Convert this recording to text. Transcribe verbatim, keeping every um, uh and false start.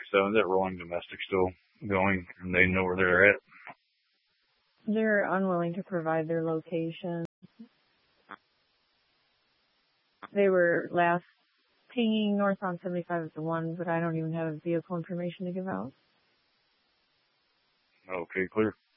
forty-seven, is that rolling domestic still going, and they know where they're at? They're unwilling to provide their location. They were last pinging northbound seventy-five at the one, but I don't even have vehicle information to give out. Okay, clear.